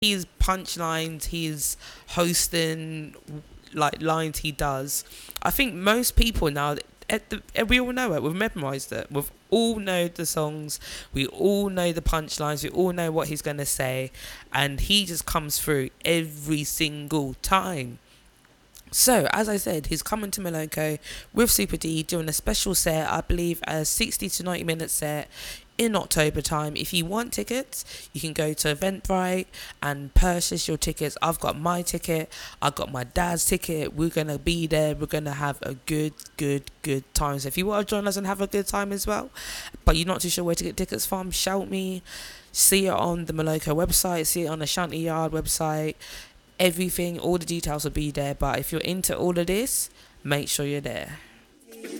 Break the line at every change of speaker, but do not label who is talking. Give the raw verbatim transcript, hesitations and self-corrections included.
his punchlines, his hosting, like lines he does. I think most people now, at the, we all know it. We've memorized it. We've all know the songs. We all know the punchlines. We all know what he's gonna say, and he just comes through every single time. So, as I said, he's coming to Moloko with Super D doing a special set, I believe a sixty to ninety minute set in October time. If you want tickets, you can go to Eventbrite and purchase your tickets. I've got my ticket, I've got my dad's ticket. We're going to be there. We're going to have a good, good, good time. So, if you want to join us and have a good time as well, but you're not too sure where to get tickets from, shout me. See it on the Moloko website, see it on the Shanty Yard website. Everything, all the details will be there. But if you're into all of this, make sure you're there.